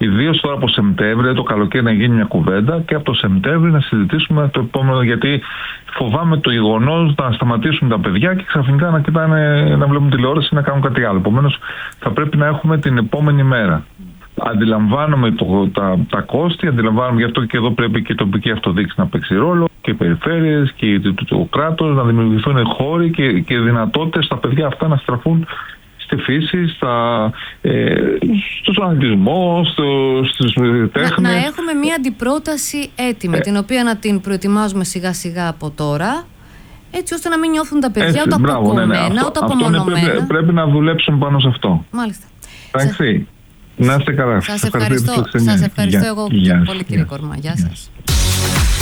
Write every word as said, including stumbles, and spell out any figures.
ιδίως τώρα από Σεπτέμβριο, το καλοκαίρι, να γίνει μια κουβέντα και από το Σεπτέμβριο να συζητήσουμε το επόμενο. Γιατί φοβάμαι το γεγονός να σταματήσουν τα παιδιά και ξαφνικά να κοιτάνε, να βλέπουν τηλεόραση ή να κάνουν κάτι άλλο. Επομένως, θα πρέπει να έχουμε την επόμενη μέρα. Αντιλαμβάνομαι το, τα, τα κόστη, αντιλαμβάνομαι, γι' αυτό και εδώ πρέπει και η τοπική αυτοδιοίκηση να παίξει ρόλο, και οι περιφέρειες και το, το, το κράτος, να δημιουργηθούν χώροι και, και δυνατότητες στα παιδιά αυτά να στραφούν στη φύση, στα, ε, στον αθλητισμό, στο, στις τέχνες. Να, να έχουμε μια αντιπρόταση έτοιμη, ε, την οποία να την προετοιμάζουμε σιγά σιγά από τώρα, έτσι ώστε να μην νιώθουν τα παιδιά ούτε αποκομμένα, ναι, ναι. ούτε απομονωμένα. Πρέπει, πρέπει να δουλέψουν πάνω σε αυτό. Μάλιστα. Εντάξει. Να είστε καλά. Σας ευχαριστώ. Σας ευχαριστώ, σας ευχαριστώ εγώ Γεια. πολύ, κύριε Κορμά. Γεια σας.